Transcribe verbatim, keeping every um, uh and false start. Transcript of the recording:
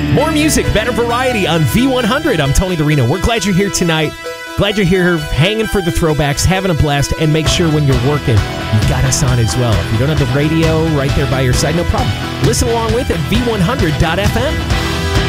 More music, better variety on V one hundred. I'm Tony the Reno. We're glad you're here tonight. Glad you're here hanging for the throwbacks, having a blast, and make sure when you're working, you got us on as well. If you don't have the radio right there by your side, no problem. Listen along with it at V one hundred dot F M.